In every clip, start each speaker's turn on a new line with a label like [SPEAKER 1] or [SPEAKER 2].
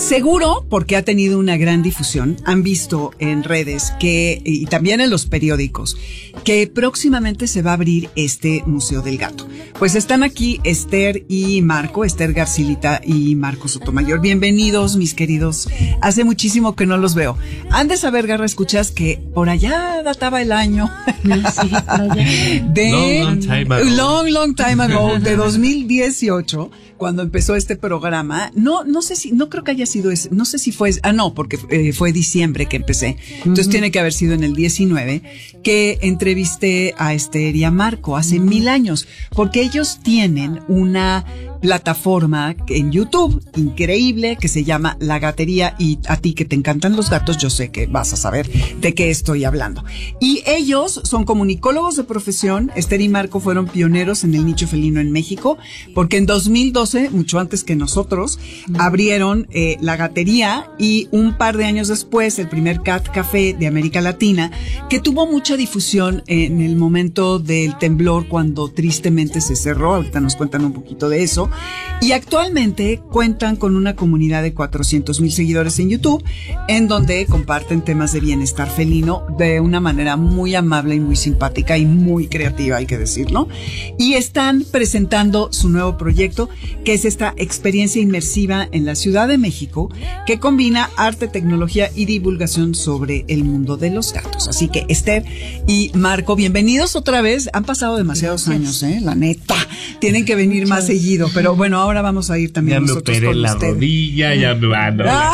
[SPEAKER 1] Seguro, porque ha tenido una gran difusión, han visto en redes y también en los periódicos que próximamente se va a abrir este Museo del Gato. Pues están aquí Esther y Marco, Esther Garcilita y Marco Sotomayor. Bienvenidos, mis queridos. Hace muchísimo que no los veo. Han de saber, Garra Escuchas, que por allá databa el año.
[SPEAKER 2] Sí, por allá.
[SPEAKER 1] Long time ago, de 2018. Cuando empezó este programa, no sé si, no creo que haya sido ese, no sé si fue, porque fue diciembre que empecé, entonces tiene que haber sido en el 19, que entrevisté a Esther y a Marco hace 1000 años, porque ellos tienen una plataforma en YouTube increíble que se llama La Gatería, y a ti que te encantan los gatos, yo sé que vas a saber de qué estoy hablando. Y ellos son comunicólogos de profesión. Esther y Marco fueron pioneros en el nicho felino en México, porque en 2012, mucho antes que nosotros, abrieron La Gatería, y un par de años después el primer Cat Café de América Latina, que tuvo mucha difusión en el momento del temblor, cuando tristemente se cerró. Ahorita nos cuentan un poquito de eso. Y actualmente cuentan con una comunidad de 400,000 seguidores en YouTube, en donde comparten temas de bienestar felino de una manera muy amable y muy simpática y muy creativa, hay que decirlo. Y están presentando su nuevo proyecto, que es esta experiencia inmersiva en la Ciudad de México, que combina arte, tecnología y divulgación sobre el mundo de los gatos. Así que Esther y Marco, bienvenidos otra vez. Han pasado demasiados años, la neta. Tienen que venir más seguido, pero bueno, ahora vamos a ir también nosotros con usted. Ya me operé la rodilla,
[SPEAKER 3] ya me ando la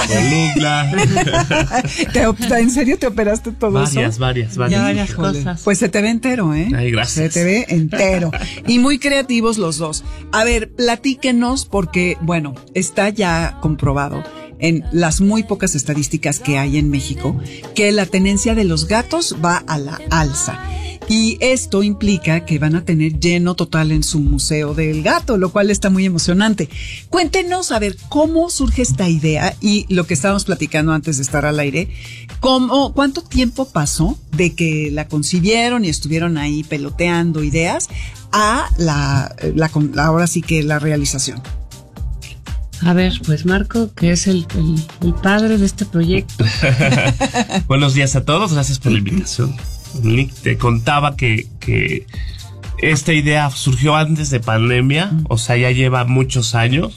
[SPEAKER 1] columna. ¿En serio te operaste todo eso?
[SPEAKER 3] Varias
[SPEAKER 2] cosas.
[SPEAKER 1] Pues se te ve entero,
[SPEAKER 3] Ay, gracias.
[SPEAKER 1] Se te ve entero. Y muy creativos los dos. A ver, platíquenos, porque, bueno, está ya comprobado en las muy pocas estadísticas que hay en México que la tenencia de los gatos va a la alza. Y esto implica que van a tener lleno total en su Museo del Gato, lo cual está muy emocionante. Cuéntenos, a ver, cómo surge esta idea, y lo que estábamos platicando antes de estar al aire, ¿cuánto tiempo pasó de que la concibieron y estuvieron ahí peloteando ideas a ahora sí que la realización?
[SPEAKER 2] A ver, pues Marco, que es el padre de este proyecto.
[SPEAKER 3] Buenos días a todos, gracias por la invitación. Te contaba que esta idea surgió antes de pandemia, o sea, ya lleva muchos años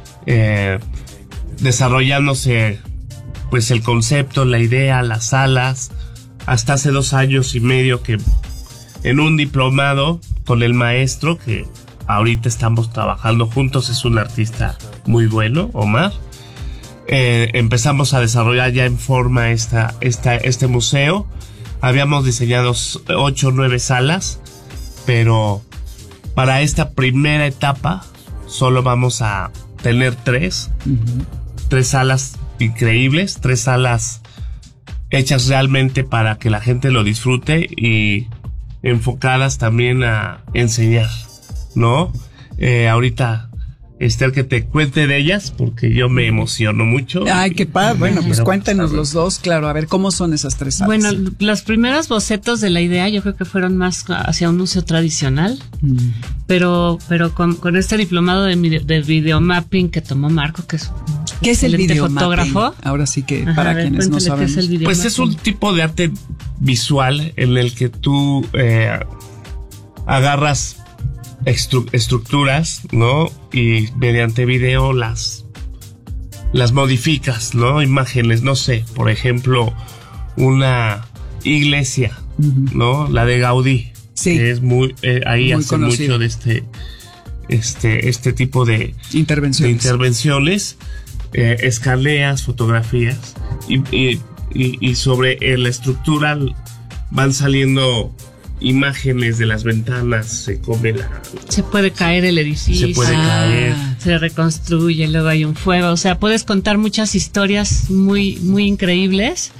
[SPEAKER 3] desarrollándose, pues, el concepto, la idea, las salas, hasta hace 2 años y medio que en un diplomado con el maestro, que ahorita estamos trabajando juntos, es un artista muy bueno, Omar, empezamos a desarrollar ya en forma este museo. Habíamos diseñado 8 o 9 salas, pero para esta primera etapa solo vamos a tener 3. 3 salas increíbles, 3 salas hechas realmente para que la gente lo disfrute y enfocadas también a enseñar, ¿no? Ahorita Esther, que te cuente de ellas, porque yo me emociono mucho.
[SPEAKER 1] Ay, qué padre. Bueno, pues cuéntenos los dos, claro, a ver, ¿cómo son esas 3 salas?
[SPEAKER 2] Bueno, los primeros bocetos de la idea yo creo que fueron más hacia un uso tradicional, pero con este diplomado de videomapping que tomó Marco, que es
[SPEAKER 1] ¿qué es el
[SPEAKER 2] fotógrafo?
[SPEAKER 1] Ahora sí que, para quienes no saben.
[SPEAKER 3] Pues es un tipo de arte visual en el que tú agarras estructuras, ¿no? Y mediante video las modificas, ¿no? Imágenes, no sé, por ejemplo, una iglesia, ¿no? La de Gaudí,
[SPEAKER 1] sí,
[SPEAKER 3] que es muy ahí
[SPEAKER 1] muy
[SPEAKER 3] hace
[SPEAKER 1] conocido.
[SPEAKER 3] mucho de este tipo de intervenciones, escaneas, fotografías y sobre la estructura van saliendo imágenes de las ventanas,
[SPEAKER 2] se puede caer el edificio,
[SPEAKER 3] se puede caer,
[SPEAKER 2] se reconstruye, luego hay un fuego, o sea, puedes contar muchas historias muy muy increíbles,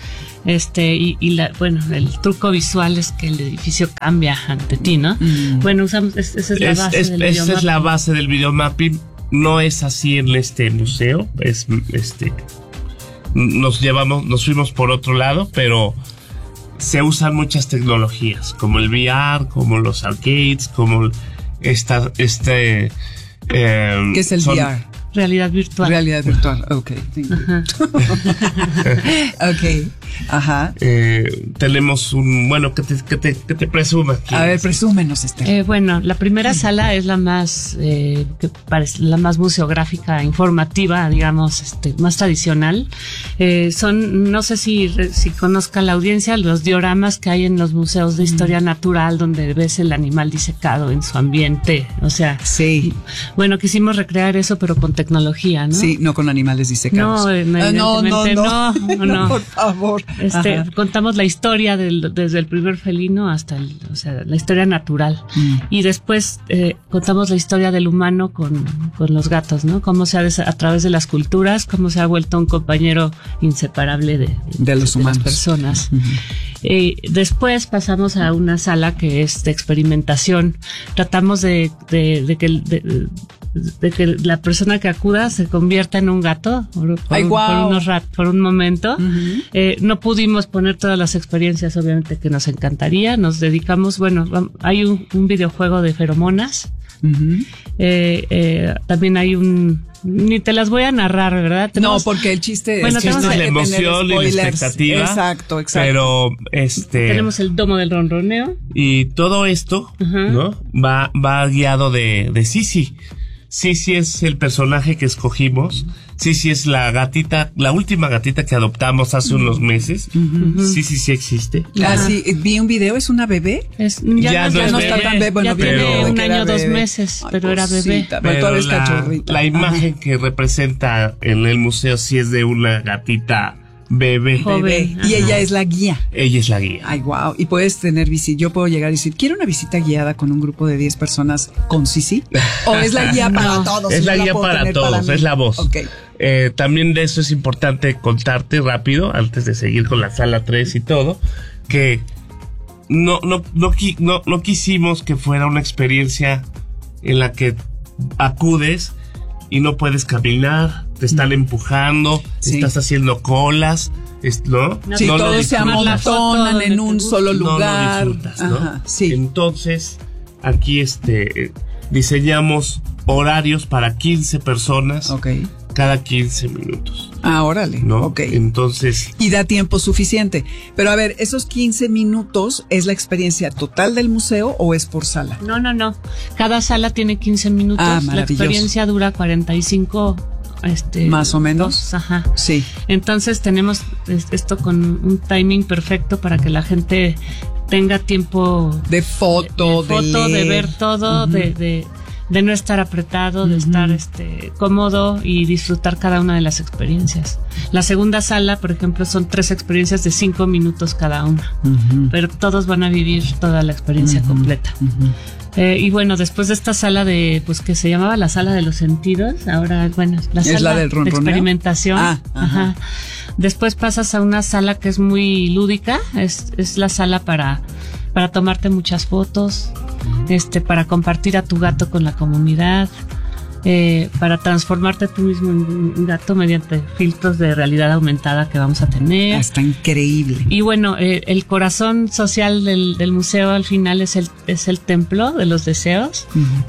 [SPEAKER 2] el truco visual es que el edificio cambia ante ti, ¿no? Bueno, usamos esa es la base del videomapping.
[SPEAKER 3] Esa es la base del videomapping. No es así en este museo, nos fuimos por otro lado, pero se usan muchas tecnologías, como el VR, como los arcades, como
[SPEAKER 1] ¿qué es el VR?
[SPEAKER 2] realidad virtual.
[SPEAKER 1] Realidad virtual, ok.
[SPEAKER 2] Ajá.
[SPEAKER 1] Ok, ajá.
[SPEAKER 3] Tenemos que te presuma aquí.
[SPEAKER 1] A ver, presúmenos,
[SPEAKER 2] Bueno, la primera sala es la más, la más museográfica, informativa, digamos, más tradicional. No sé si conozca la audiencia, los dioramas que hay en los museos de historia natural, donde ves el animal disecado en su ambiente. O sea,
[SPEAKER 1] sí.
[SPEAKER 2] Bueno, quisimos recrear eso, pero con tecnología, ¿no?
[SPEAKER 1] Sí, no con animales disecados.
[SPEAKER 2] No, evidentemente no.
[SPEAKER 1] Por favor.
[SPEAKER 2] Contamos la historia desde el primer felino hasta la historia natural. Y después contamos la historia del humano con los gatos, ¿no? Cómo a través de las culturas, cómo se ha vuelto un compañero inseparable de los humanos, las personas. Después pasamos a una sala que es de experimentación. Tratamos de que la persona que acuda se convierta en un gato por un momento. No pudimos poner todas las experiencias, obviamente, que nos encantaría. Nos dedicamos, hay un videojuego de feromonas. También hay ni te las voy a narrar, ¿verdad?
[SPEAKER 1] Porque el chiste
[SPEAKER 3] es que la emoción y la expectativa.
[SPEAKER 1] Exacto.
[SPEAKER 3] Pero
[SPEAKER 2] tenemos el domo del ronroneo.
[SPEAKER 3] Y todo esto, ¿no? Va guiado de Sisi. Sisi es el personaje que escogimos. Sisi es la última gatita que adoptamos hace unos meses. Sisi sí existe.
[SPEAKER 1] Sí, vi un video, ¿es una bebé?
[SPEAKER 3] Ya no
[SPEAKER 1] está tan bebé.
[SPEAKER 2] Ya tiene un año, 2 meses, pero era bebé.
[SPEAKER 1] Pero es cachorrita.
[SPEAKER 3] La imagen que representa en el museo sí es de una gatita bebé.
[SPEAKER 2] Joven.
[SPEAKER 1] Y ella es la guía.
[SPEAKER 3] Ella es la guía.
[SPEAKER 1] Ay, wow. Y puedes tener yo puedo llegar y decir, quiero una visita guiada con un grupo de 10 personas con Sisi. ¿O es la guía para todos?
[SPEAKER 3] Es la guía para todos, es la voz.
[SPEAKER 1] Okay.
[SPEAKER 3] También de eso es importante contarte rápido, antes de seguir con la sala 3 y todo, que no quisimos que fuera una experiencia en la que acudes y no puedes caminar, te están empujando, estás haciendo colas, ¿no?
[SPEAKER 1] Sí, todos se amontonan en un solo lugar.
[SPEAKER 3] No disfrutas, ¿no? Ajá, sí. Entonces, aquí diseñamos horarios para 15 personas. Cada 15 minutos.
[SPEAKER 1] Órale.
[SPEAKER 3] ¿No?
[SPEAKER 1] Ok.
[SPEAKER 3] Entonces.
[SPEAKER 1] Y da tiempo suficiente. Pero a ver, ¿esos 15 minutos es la experiencia total del museo o es por sala?
[SPEAKER 2] No. Cada sala tiene 15 minutos. La experiencia dura 45
[SPEAKER 1] más o menos.
[SPEAKER 2] Ajá.
[SPEAKER 1] Sí.
[SPEAKER 2] Entonces tenemos esto con un timing perfecto para que la gente tenga tiempo
[SPEAKER 1] de foto,
[SPEAKER 2] de ver todo, de no estar apretado, de estar cómodo y disfrutar cada una de las experiencias. La segunda sala, por ejemplo, son 3 experiencias de 5 minutos cada una, pero todos van a vivir toda la experiencia completa. Y bueno, después de esta sala que se llamaba la sala de los sentidos, ahora, la sala
[SPEAKER 1] del
[SPEAKER 2] de experimentación. Después pasas a una sala que es muy lúdica, es la sala para tomarte muchas fotos, para compartir a tu gato con la comunidad, para transformarte tú mismo en un gato mediante filtros de realidad aumentada que vamos a tener.
[SPEAKER 1] Está increíble.
[SPEAKER 2] Y bueno, el corazón social del museo al final es el templo de los deseos.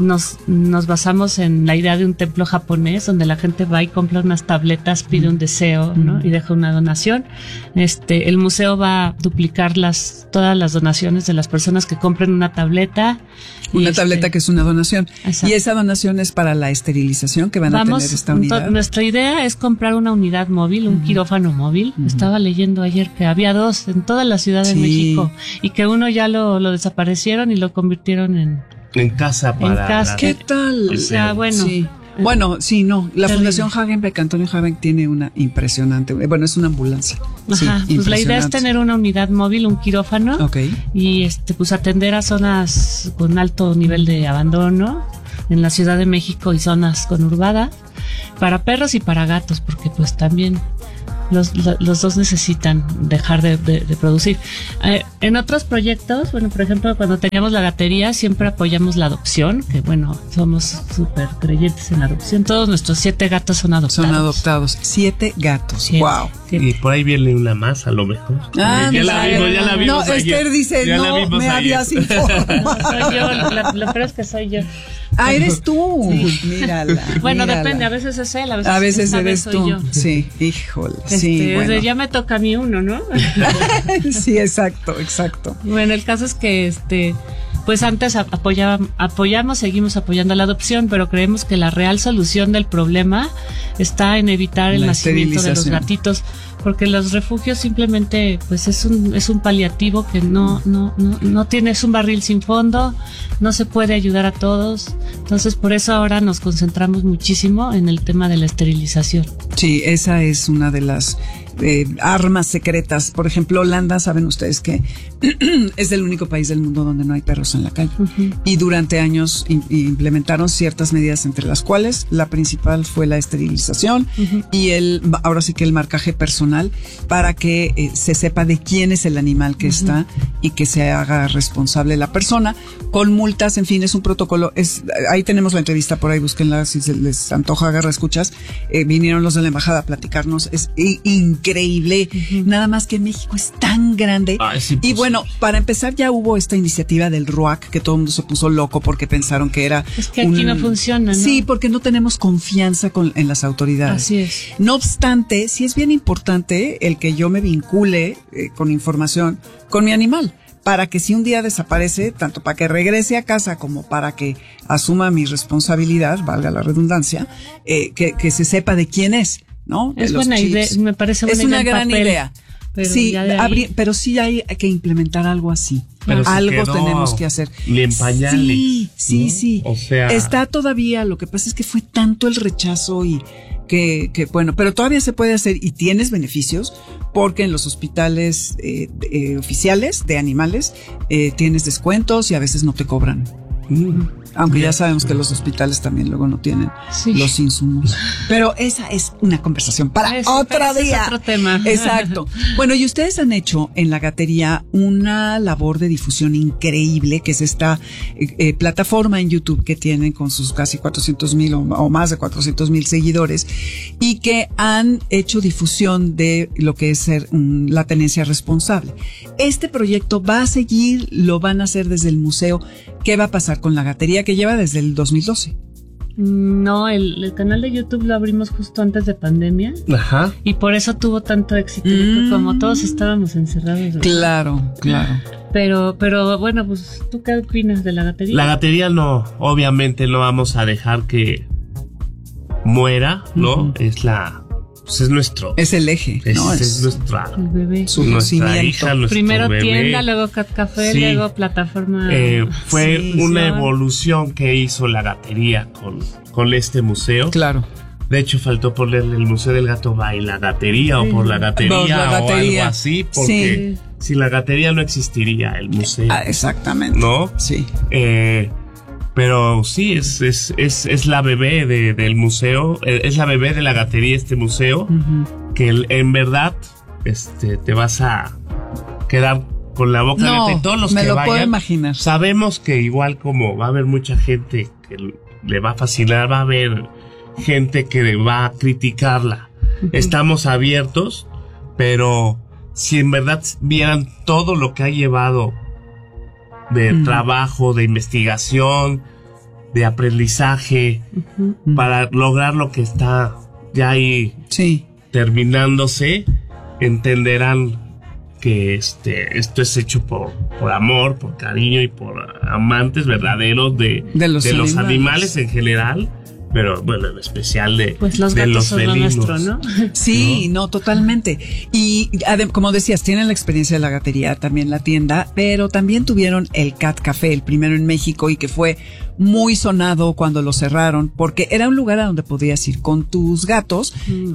[SPEAKER 2] Nos basamos en la idea de un templo japonés donde la gente va y compra unas tabletas, pide un deseo, ¿no? Y deja una donación. El museo va a duplicar todas las donaciones de las personas que compren una tableta.
[SPEAKER 1] Una tableta que es una donación. Exacto. Y esa donación es para la esterilización que van a tener esta unidad.
[SPEAKER 2] Nuestra idea es comprar una unidad móvil, un quirófano móvil. Estaba leyendo ayer que había 2 en toda la Ciudad de México y que uno ya lo desaparecieron y lo convirtieron en
[SPEAKER 3] casa
[SPEAKER 1] ¿Qué tal?
[SPEAKER 2] O sea, bueno.
[SPEAKER 1] Sí. Bueno, sí, no. La Fundación Hagenbeck, Antonio Hagenbeck, tiene una impresionante. Bueno, es una ambulancia.
[SPEAKER 2] Ajá, pues la idea es tener una unidad móvil, un quirófano. Y atender a zonas con alto nivel de abandono en la Ciudad de México y zonas conurbadas, para perros y para gatos, porque pues también los dos necesitan dejar de producir. En otros proyectos, por ejemplo, cuando teníamos la gatería, siempre apoyamos la adopción, que somos súper creyentes en la adopción. Todos nuestros 7 gatos son adoptados.
[SPEAKER 1] 7 gatos. 7. Wow.
[SPEAKER 3] Y por ahí viene una más, a lo mejor. Ya la vimos.
[SPEAKER 1] No, Esther dice, no me habías informado.
[SPEAKER 2] Soy yo, lo peor es que soy yo.
[SPEAKER 1] Ah, eres tú. Sí. Mírala.
[SPEAKER 2] Bueno,
[SPEAKER 1] mírala.
[SPEAKER 2] Depende, a veces es él,
[SPEAKER 1] a veces eres tú.
[SPEAKER 2] Yo.
[SPEAKER 1] Sí, híjole. Sí,
[SPEAKER 2] bueno. Ya me toca a mí uno, ¿no?
[SPEAKER 1] Sí, exacto.
[SPEAKER 2] Bueno, el caso es que pues antes seguimos apoyando la adopción, pero creemos que la real solución del problema está en evitar el nacimiento de los gatitos, porque los refugios simplemente pues es un paliativo que no tienes un barril sin fondo, no se puede ayudar a todos. Entonces por eso ahora nos concentramos muchísimo en el tema de la esterilización.
[SPEAKER 1] Sí, esa es una de las armas secretas. Por ejemplo, Holanda, saben ustedes que es el único país del mundo donde no hay perros en la calle. Uh-huh. Y durante años implementaron ciertas medidas, entre las cuales la principal fue la esterilización uh-huh. y ahora sí que el marcaje personal, para que se sepa de quién es el animal que uh-huh. está y que se haga responsable la persona, con multas, en fin, es un protocolo. Ahí tenemos la entrevista, por ahí búsquenla si se les antoja, agarra escuchas. Vinieron los de la embajada a platicarnos, es increíble. Uh-huh. Nada más que México es tan grande. Y bueno, para empezar, ya hubo esta iniciativa del RUAC, que todo el mundo se puso loco porque pensaron que era...
[SPEAKER 2] Es que aquí no funciona, ¿no?
[SPEAKER 1] Sí, porque no tenemos confianza en las autoridades.
[SPEAKER 2] Así es.
[SPEAKER 1] No obstante, sí es bien importante el que yo me vincule con información con mi animal, para que si un día desaparece, tanto para que regrese a casa como para que asuma mi responsabilidad, valga la redundancia, que se sepa de quién es, ¿no?
[SPEAKER 2] Es buena idea, me parece buena idea.
[SPEAKER 1] Es una gran idea.
[SPEAKER 2] Pero
[SPEAKER 1] sí, pero sí hay que implementar algo así.
[SPEAKER 3] Pero
[SPEAKER 1] algo tenemos que hacer.
[SPEAKER 3] Y en pañales.
[SPEAKER 1] Sí.
[SPEAKER 3] O sea,
[SPEAKER 1] está todavía, lo que pasa es que fue tanto el rechazo y que bueno, pero todavía se puede hacer y tienes beneficios, porque en los hospitales oficiales de animales tienes descuentos y a veces no te cobran. Aunque ya sabemos que los hospitales también luego no tienen los insumos. Pero esa es una conversación para otro día.
[SPEAKER 2] Es otro tema.
[SPEAKER 1] Exacto. Bueno, y ustedes han hecho en La Gatería una labor de difusión increíble, que es esta plataforma en YouTube que tienen con sus casi 400,000 o más de 400,000 seguidores, y que han hecho difusión de lo que es ser la tenencia responsable. Este proyecto va a seguir, lo van a hacer desde el museo. ¿Qué va a pasar con La Gatería, que lleva desde el 2012?
[SPEAKER 2] No, el canal de YouTube lo abrimos justo antes de pandemia.
[SPEAKER 3] Ajá.
[SPEAKER 2] Y por eso tuvo tanto éxito, como todos estábamos encerrados.
[SPEAKER 1] Claro.
[SPEAKER 2] Pero bueno, pues, ¿tú qué opinas de La Gatería?
[SPEAKER 3] La Gatería obviamente no vamos a dejar que muera, ¿no? Uh-huh. Es nuestro.
[SPEAKER 1] Es el eje, ¿no?
[SPEAKER 3] Es nuestra.
[SPEAKER 2] El bebé.
[SPEAKER 3] Nuestra hija, nuestro
[SPEAKER 2] primero
[SPEAKER 3] bebé.
[SPEAKER 2] Tienda, luego Cat Café, luego plataforma.
[SPEAKER 3] Fue una evolución que hizo La Gatería con este museo.
[SPEAKER 1] Claro.
[SPEAKER 3] De hecho, faltó ponerle el Museo del Gato by La Gatería o por La Gatería o algo así, porque sin La Gatería no existiría el museo.
[SPEAKER 1] Exactamente.
[SPEAKER 3] ¿No?
[SPEAKER 1] Sí.
[SPEAKER 3] Pero sí, es la bebé del museo, es la bebé de La Gatería, este museo, uh-huh. que en verdad te vas a quedar con la boca abierta. Y todos los
[SPEAKER 1] me
[SPEAKER 3] que
[SPEAKER 1] lo
[SPEAKER 3] vayan,
[SPEAKER 1] puedo imaginar.
[SPEAKER 3] Sabemos que igual como va a haber mucha gente que le va a fascinar, va a haber gente que va a criticarla. Uh-huh. Estamos abiertos, pero si en verdad vieran todo lo que ha llevado de trabajo, de investigación, de aprendizaje, uh-huh. para lograr lo que está ya ahí terminándose, entenderán que esto es hecho por amor, por cariño y por amantes verdaderos de los animales en general. Pero bueno, en especial de
[SPEAKER 2] los gatos
[SPEAKER 3] los
[SPEAKER 2] son
[SPEAKER 3] felinos.
[SPEAKER 2] Lo nuestro, ¿no?
[SPEAKER 1] Sí, no, totalmente. Y como decías, tienen la experiencia de La Gatería, también la tienda, pero también tuvieron el Cat Café, el primero en México, y que fue muy sonado cuando lo cerraron, porque era un lugar a donde podías ir con tus gatos.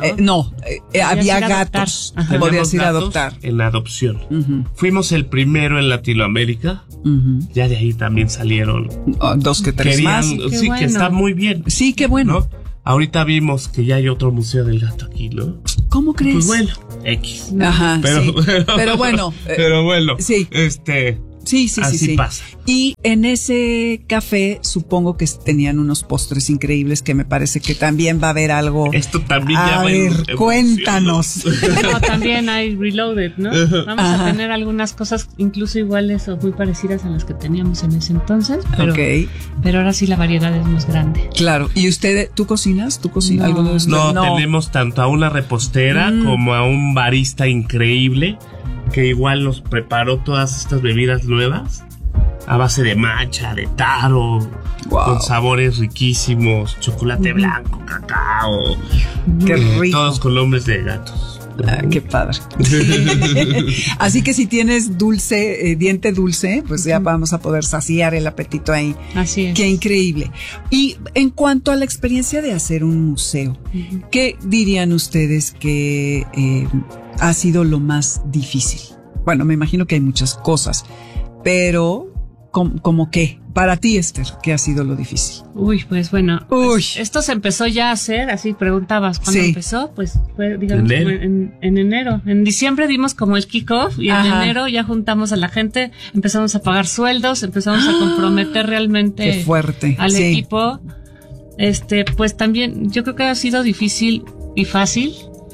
[SPEAKER 1] Había gatos. Podías ir a adoptar.
[SPEAKER 3] En la adopción.
[SPEAKER 1] Uh-huh.
[SPEAKER 3] Fuimos el primero en Latinoamérica. Uh-huh. Ya de ahí también salieron
[SPEAKER 1] 2 que 3 más.
[SPEAKER 3] Sí, bueno. Que está muy bien.
[SPEAKER 1] Sí, qué bueno.
[SPEAKER 3] ¿No? Ahorita vimos que ya hay otro museo del gato aquí, ¿no?
[SPEAKER 1] ¿Cómo crees?
[SPEAKER 3] Pues bueno, X.
[SPEAKER 1] Ajá, pero bueno.
[SPEAKER 3] Pero bueno,
[SPEAKER 1] sí. Sí.
[SPEAKER 3] pasa.
[SPEAKER 1] Y en ese café supongo que tenían unos postres increíbles que me parece que también va a haber algo.
[SPEAKER 3] Esto también ya
[SPEAKER 1] a
[SPEAKER 3] va
[SPEAKER 1] ver, cuéntanos.
[SPEAKER 2] No, también hay Reloaded, ¿no? Vamos a tener algunas cosas incluso iguales o muy parecidas a las que teníamos en ese entonces, pero ahora sí la variedad es más grande.
[SPEAKER 1] Claro. ¿Y usted, tú cocinas?
[SPEAKER 2] No.
[SPEAKER 1] ¿Alguno de ustedes?
[SPEAKER 3] No, tenemos tanto a una repostera como a un barista increíble que igual nos preparó todas estas bebidas nuevas a base de matcha, de taro, con sabores riquísimos, chocolate blanco, cacao.
[SPEAKER 1] Qué rico.
[SPEAKER 3] Todos con nombres de gatos.
[SPEAKER 1] Qué padre. Así que si tienes dulce, diente dulce, pues ya vamos a poder saciar el apetito ahí.
[SPEAKER 2] Así es.
[SPEAKER 1] Qué increíble. Y en cuanto a la experiencia de hacer un museo, ¿qué dirían ustedes que ha sido lo más difícil? Bueno, me imagino que hay muchas cosas, pero ¿cómo qué? Para ti, Esther, ¿qué ha sido lo difícil?
[SPEAKER 2] Pues bueno, esto se empezó ya a hacer, así preguntabas, ¿cuándo empezó? Pues fue, digamos, en enero. En diciembre dimos como el kick-off y en enero ya juntamos a la gente, empezamos a pagar sueldos, empezamos a comprometer realmente
[SPEAKER 1] qué fuerte.
[SPEAKER 2] Al equipo. Pues también yo creo que ha sido difícil y fácil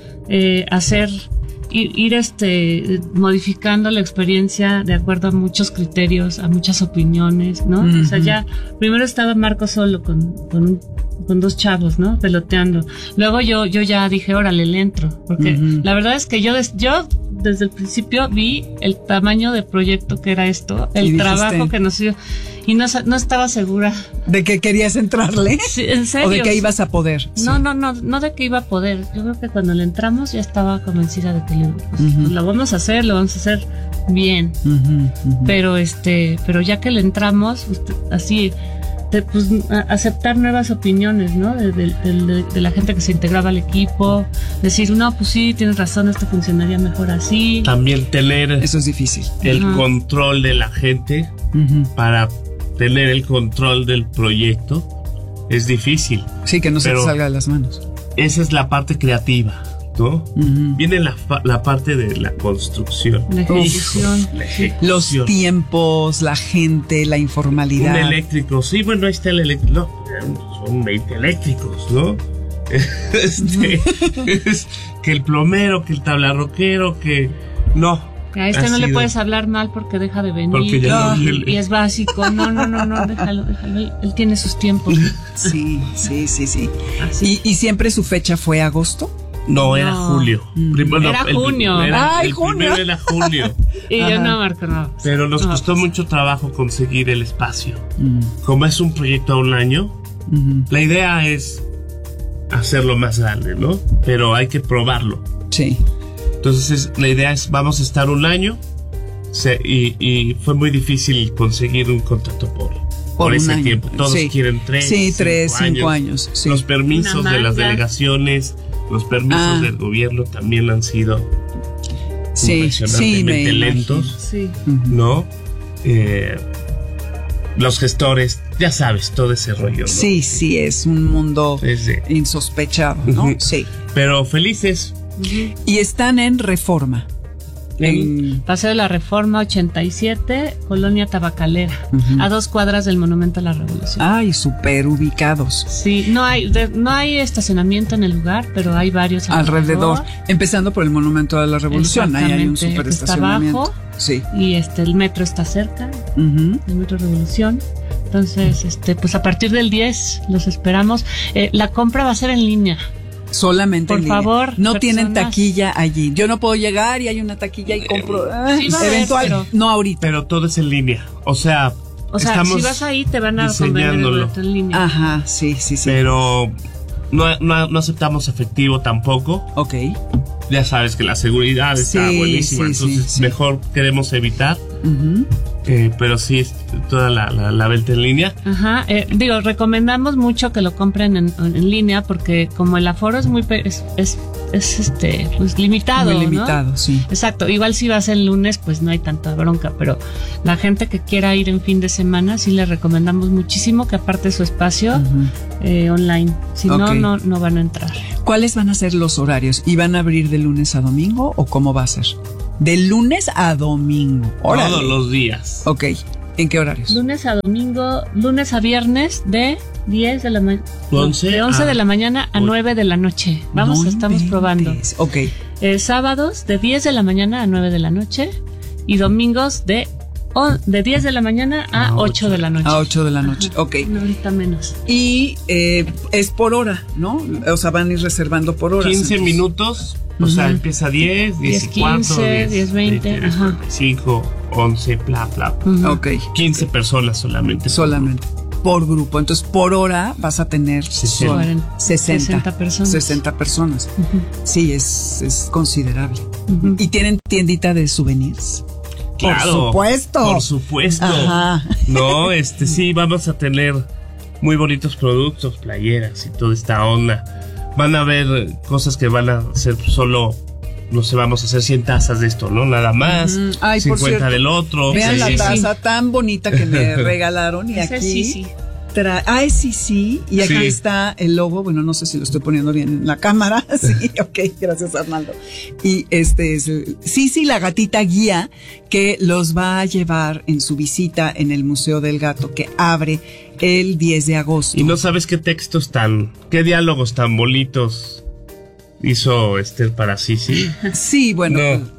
[SPEAKER 2] ir modificando la experiencia de acuerdo a muchos criterios, a muchas opiniones, ¿no? O sea, ya primero estaba Marco solo con dos chavos, ¿no? Peloteando. Luego yo ya dije, órale, le entro, porque la verdad es que yo desde el principio vi el tamaño de proyecto que era esto, el trabajo que nos dio, y no estaba segura.
[SPEAKER 1] ¿De que querías entrarle?
[SPEAKER 2] Sí, ¿en serio?
[SPEAKER 1] ¿O de que ibas a poder?
[SPEAKER 2] No de que iba a poder. Yo creo que cuando le entramos ya estaba convencida de que lo vamos a hacer bien. Pero ya que le entramos, así, aceptar nuevas opiniones, ¿no? De la gente que se integraba al equipo, decir, no, pues sí, tienes razón, esto funcionaría mejor así.
[SPEAKER 3] También tener
[SPEAKER 1] eso es difícil.
[SPEAKER 3] El control de la gente para tener el control del proyecto es difícil.
[SPEAKER 1] Sí, que no se te salga de las manos.
[SPEAKER 3] Esa es la parte creativa, ¿no? Viene la parte de la construcción.
[SPEAKER 2] La ejecución.
[SPEAKER 1] Los tiempos, la gente, la informalidad.
[SPEAKER 3] Un eléctrico, sí, bueno, ahí está el eléctrico. No, son 20 eléctricos, ¿no? Que el plomero, que el tablarroquero, que no.
[SPEAKER 2] A no le puedes hablar mal porque deja de venir.
[SPEAKER 3] Porque ya
[SPEAKER 2] y es básico. No, déjalo. Él tiene sus tiempos.
[SPEAKER 1] Sí. ¿Y siempre su fecha fue agosto?
[SPEAKER 3] No, era julio.
[SPEAKER 2] Era junio.
[SPEAKER 3] Junio. Primero era julio.
[SPEAKER 2] Y yo no, Marco, no.
[SPEAKER 3] Pero nos costó mucho trabajo conseguir el espacio. Como es un proyecto a un año, la idea es hacerlo más grande, ¿no? Pero hay que probarlo.
[SPEAKER 1] Sí.
[SPEAKER 3] Entonces la idea es, vamos a estar un año y fue muy difícil conseguir un contrato por ese tiempo. Todos quieren 5
[SPEAKER 1] años. Sí.
[SPEAKER 3] Los permisos de las delegaciones, los permisos del gobierno también han sido impresionantemente lentos, ¿no? Los gestores, ya sabes, todo ese rollo, ¿no?
[SPEAKER 1] Sí, es un mundo insospechado, ¿no? Sí.
[SPEAKER 3] Pero felices.
[SPEAKER 1] Y están en Reforma.
[SPEAKER 2] En Paseo de la Reforma 87, Colonia Tabacalera, a 2 cuadras del Monumento a la Revolución.
[SPEAKER 1] Ay, súper ubicados.
[SPEAKER 2] Sí, no hay estacionamiento en el lugar, pero hay varios
[SPEAKER 1] alrededor. Empezando por el Monumento a la Revolución, ahí hay un súper estacionamiento.
[SPEAKER 2] Abajo, sí. Y el metro está cerca, el Metro Revolución. Entonces, pues a partir del 10 los esperamos. La compra va a ser en línea.
[SPEAKER 1] Solamente
[SPEAKER 2] por favor,
[SPEAKER 1] no tienen taquilla allí. Yo no puedo llegar y hay una taquilla y compro
[SPEAKER 2] eventual,
[SPEAKER 1] no ahorita.
[SPEAKER 3] Pero todo es en línea. O sea,
[SPEAKER 2] si vas ahí te van a convenir el boleto en línea.
[SPEAKER 1] Ajá, sí.
[SPEAKER 3] Pero no aceptamos efectivo tampoco.
[SPEAKER 1] Ok.
[SPEAKER 3] Ya sabes que la seguridad está buenísima, entonces mejor queremos evitar. Pero sí es toda la venta en línea.
[SPEAKER 2] Ajá, recomendamos mucho que lo compren en línea porque como el aforo es pues limitado,
[SPEAKER 1] muy limitado, ¿no? Sí.
[SPEAKER 2] Exacto, igual si vas el lunes pues no hay tanta bronca, pero la gente que quiera ir en fin de semana sí les recomendamos muchísimo que aparte su espacio online, si no van a entrar.
[SPEAKER 1] ¿Cuáles van a ser los horarios? ¿Y van a abrir de lunes a domingo o cómo va a ser? De lunes a domingo. Órale.
[SPEAKER 3] Todos los días.
[SPEAKER 1] Ok. ¿En qué horarios?
[SPEAKER 2] Lunes a domingo, lunes a viernes de 10 de la mañana. De 11 de la mañana a 9 de la noche. Vamos, estamos probando.
[SPEAKER 1] Ok.
[SPEAKER 2] Sábados de 10 de la mañana a 9 de la noche. Y domingos de 10 de la mañana a 8 de la noche.
[SPEAKER 1] A 8 de la noche,
[SPEAKER 2] ajá.
[SPEAKER 1] Ok.
[SPEAKER 2] No, ahorita menos.
[SPEAKER 1] Y es por hora, ¿no? O sea, van a ir reservando por horas.
[SPEAKER 3] 15 minutos, o sea, empieza 10, 10 y
[SPEAKER 2] 15, 10, 20,
[SPEAKER 3] 5, 11, bla, bla.
[SPEAKER 1] Ok.
[SPEAKER 3] 15 personas solamente.
[SPEAKER 1] Solamente. Por grupo. Entonces, por hora vas a tener 60 personas. 60 personas. Sí, es considerable. ¿Y tienen tiendita de souvenirs?
[SPEAKER 3] Claro, por supuesto.
[SPEAKER 1] Ajá.
[SPEAKER 3] No, sí, vamos a tener muy bonitos productos, playeras y toda esta onda. Van a haber cosas que van a ser solo, no sé, vamos a hacer 100 tazas de esto, ¿no? Nada más. Ay, 50 del otro.
[SPEAKER 1] Vean la taza tan bonita que me regalaron y aquí. Sí. Sí. Y aquí está el logo. Bueno, no sé si lo estoy poniendo bien en la cámara. Sí, ok, gracias, Arnaldo. Y es Sisi, la gatita guía, que los va a llevar en su visita en el Museo del Gato, que abre el 10 de agosto.
[SPEAKER 3] Y no sabes qué qué diálogos tan bonitos hizo Esther para Sisi.
[SPEAKER 1] Sí, bueno.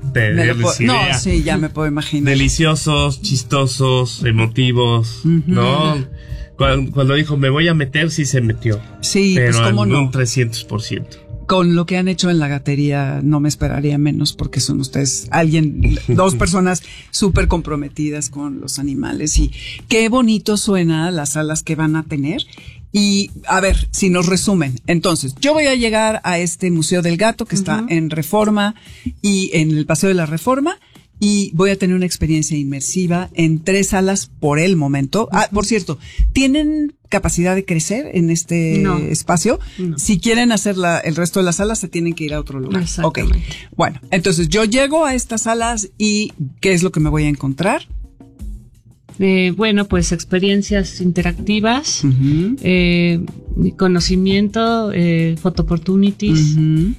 [SPEAKER 3] No,
[SPEAKER 1] sí, ya me puedo imaginar.
[SPEAKER 3] Deliciosos, chistosos, emotivos, ¿no? Cuando dijo, me voy a meter, sí se metió.
[SPEAKER 1] Sí,
[SPEAKER 3] pero
[SPEAKER 1] pues cómo no.
[SPEAKER 3] Un 300%.
[SPEAKER 1] Con lo que han hecho en la gatería, no me esperaría menos, porque son ustedes dos personas súper comprometidas con los animales. Y qué bonito suena las salas que van a tener. Y a ver, si nos resumen. Entonces, yo voy a llegar a este Museo del Gato que está en Reforma y en el Paseo de la Reforma. Y voy a tener una experiencia inmersiva en 3 salas por el momento. Por cierto, ¿tienen capacidad de crecer en este espacio? No. Si quieren hacer el resto de las salas, se tienen que ir a otro lugar.
[SPEAKER 2] Exactamente.
[SPEAKER 1] Okay. Bueno, entonces yo llego a estas salas y ¿qué es lo que me voy a encontrar?
[SPEAKER 2] Bueno, pues experiencias interactivas, conocimiento, photo opportunities,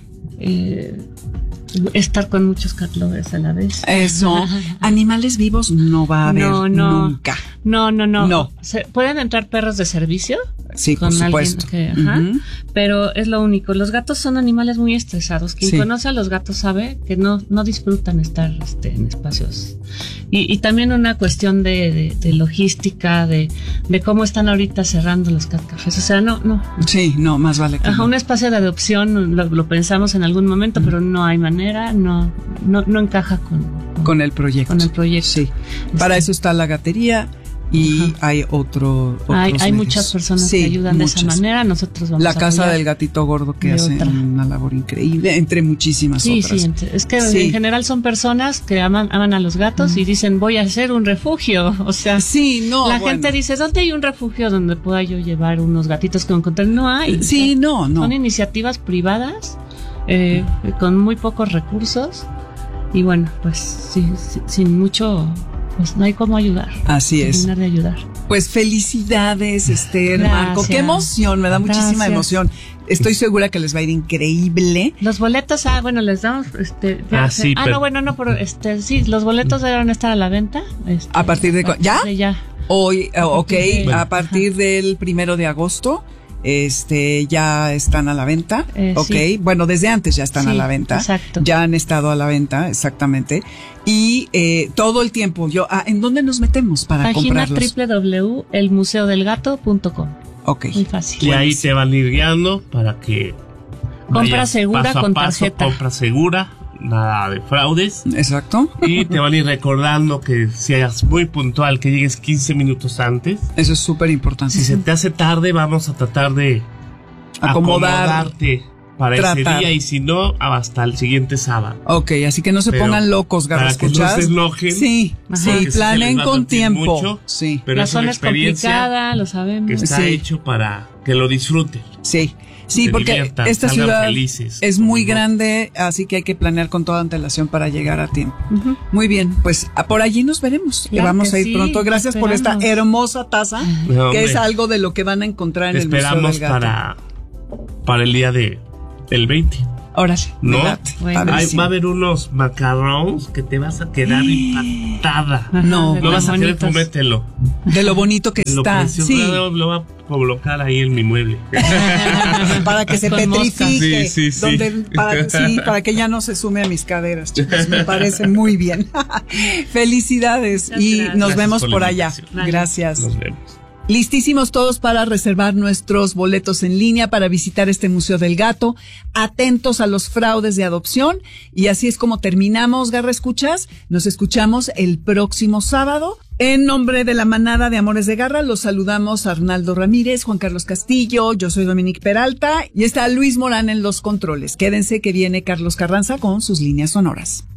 [SPEAKER 2] estar con muchos cat lovers a la vez.
[SPEAKER 1] Eso. Animales vivos no va a haber nunca.
[SPEAKER 2] No. ¿Pueden entrar perros de servicio?
[SPEAKER 1] Sí, por supuesto.
[SPEAKER 2] Pero es lo único. Los gatos son animales muy estresados. Quien conoce a los gatos sabe que no disfrutan estar en espacios. Y también una cuestión de logística, de cómo están ahorita cerrando los cat cafés. O sea, no.
[SPEAKER 1] Sí, no, más vale que no.
[SPEAKER 2] Un espacio de adopción lo pensamos en algún momento, pero no hay manera, no encaja
[SPEAKER 1] con el proyecto.
[SPEAKER 2] Con el proyecto.
[SPEAKER 1] Sí. Para eso está la gatería. Y hay hay
[SPEAKER 2] muchas personas que ayudan de esa manera. Nosotros vamos
[SPEAKER 1] la casa del gatito gordo que hace una labor increíble, entre muchísimas otras.
[SPEAKER 2] Sí, es que en general son personas que aman a los gatos y dicen, voy a hacer un refugio. O sea, la gente dice, ¿dónde hay un refugio donde pueda yo llevar unos gatitos que encontrar? No hay.
[SPEAKER 1] Sí, no.
[SPEAKER 2] Son iniciativas privadas con muy pocos recursos y bueno, pues sin mucho... Pues no hay cómo ayudar.
[SPEAKER 1] Así es.
[SPEAKER 2] Terminar de ayudar.
[SPEAKER 1] Pues felicidades, Esther, Marco. Qué emoción, me da muchísima emoción. Estoy segura que les va a ir increíble.
[SPEAKER 2] Los boletos, les damos, los boletos deben estar a la venta.
[SPEAKER 1] ¿A partir de
[SPEAKER 2] ya?
[SPEAKER 1] Ya. Hoy, a partir del 1 de agosto. Ya están a la venta.
[SPEAKER 2] Sí.
[SPEAKER 1] Bueno, desde antes ya están a la venta.
[SPEAKER 2] Exacto.
[SPEAKER 1] Ya han estado a la venta, exactamente. Y todo el tiempo ¿en dónde nos metemos para comprarlos?
[SPEAKER 2] Página www.elmuseodelgato.com. Muy fácil.
[SPEAKER 3] Y ahí te van a ir guiando para que
[SPEAKER 2] compra segura
[SPEAKER 3] paso a
[SPEAKER 2] con
[SPEAKER 3] paso,
[SPEAKER 2] tarjeta.
[SPEAKER 3] Compra segura, nada de fraudes.
[SPEAKER 1] Exacto.
[SPEAKER 3] Y te van a ir recordando que seas muy puntual, que llegues 15 minutos antes.
[SPEAKER 1] Eso es súper importante.
[SPEAKER 3] Si se te hace tarde, vamos a tratar de acomodarte para ese día, y si no, hasta el siguiente sábado.
[SPEAKER 1] Ok, así que no se pongan locos,
[SPEAKER 3] para que no se enojen.
[SPEAKER 1] Sí, planeen con tiempo.
[SPEAKER 3] Mucho,
[SPEAKER 1] sí.
[SPEAKER 3] Pero
[SPEAKER 2] la zona es complicada, lo sabemos.
[SPEAKER 3] Que está hecho para que lo disfruten.
[SPEAKER 1] Sí, porque esta ciudad es muy grande, así que hay que planear con toda antelación para llegar a tiempo. Muy bien, pues por allí nos veremos. Claro, vamos a ir pronto. Gracias por esta hermosa taza, que es algo de lo que van a encontrar en el Museo del Gato.
[SPEAKER 3] Para el día del 20.
[SPEAKER 1] Órale,
[SPEAKER 3] ¿no?
[SPEAKER 2] Bueno,
[SPEAKER 3] va a haber unos macarrones que te vas a quedar impactada.
[SPEAKER 1] No
[SPEAKER 3] vas a querer comértelo.
[SPEAKER 1] De lo bonito que está. Sí.
[SPEAKER 3] Lo voy a colocar ahí en mi mueble.
[SPEAKER 1] Para que se petrifique.
[SPEAKER 3] Sí.
[SPEAKER 1] Para que ya no se sume a mis caderas, chicos. Me parece muy bien. Felicidades.
[SPEAKER 2] Gracias.
[SPEAKER 1] Nos vemos por allá.
[SPEAKER 3] Gracias. Nos vemos.
[SPEAKER 1] Listísimos todos para reservar nuestros boletos en línea para visitar este Museo del Gato. Atentos a los fraudes de adopción. Y así es como terminamos, Garra Escuchas. Nos escuchamos el próximo sábado. En nombre de la manada de Amores de Garra, los saludamos Arnaldo Ramírez, Juan Carlos Castillo, yo soy Dominique Peralta y está Luis Morán en los controles. Quédense que viene Carlos Carranza con sus líneas sonoras.